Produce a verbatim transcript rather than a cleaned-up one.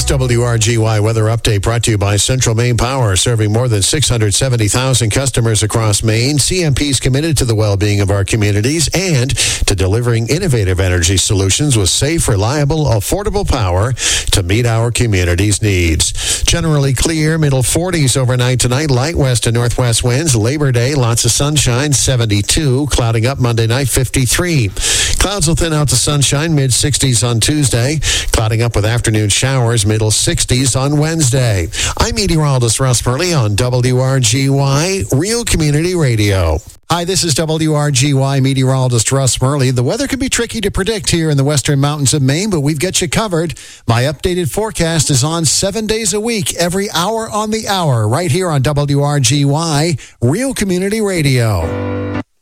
W R G Y Weather Update brought to you by Central Maine Power, serving more than six hundred seventy thousand customers across Maine. C M P is committed to the well-being of our communities and to delivering innovative energy solutions with safe, reliable, affordable power to meet our communities' needs. Generally clear, middle forties overnight tonight, light west to northwest winds. Labor Day, lots of sunshine, seventy-two. Clouding up Monday night, fifty-three. Clouds will thin out to sunshine, mid-sixties on Tuesday. Clouding up with afternoon showers, middle sixties on Wednesday. I'm meteorologist Russ Murley on W R G Y, Real Community Radio. Hi, this is W R G Y meteorologist Russ Murley. The weather can be tricky to predict here in the western mountains of Maine, but we've got you covered. My updated forecast is on seven days a week, every hour on the hour, right here on W R G Y, Real Community Radio.